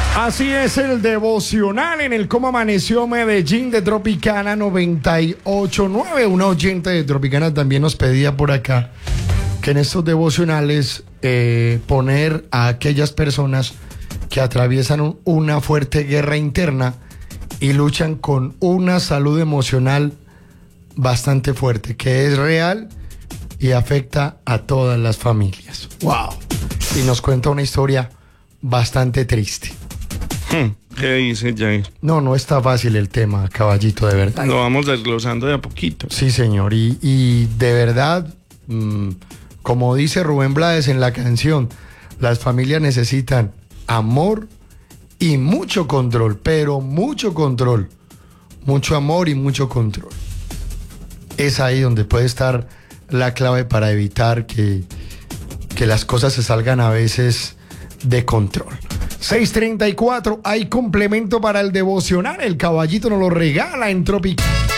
Así es el devocional en el Cómo Amaneció Medellín de Tropicana 98.9. Una oyente de Tropicana también nos pedía por acá que en estos devocionales poner a aquellas personas que atraviesan una fuerte guerra interna y luchan con una salud emocional bastante fuerte, que es real y afecta a todas las familias. ¡Wow! Y nos cuenta una historia bastante triste. ¿Qué dice Jair? No está fácil el tema, caballito, de verdad. Lo vamos desglosando de a poquito. Sí, señor, y de verdad, como dice Rubén Blades en la canción, las familias necesitan amor y mucho control, pero mucho control, mucho amor y mucho control. Es ahí donde puede estar la clave para evitar que las cosas se salgan a veces de control. 6:34, hay complemento para el devocional, el caballito nos lo regala en Tropical.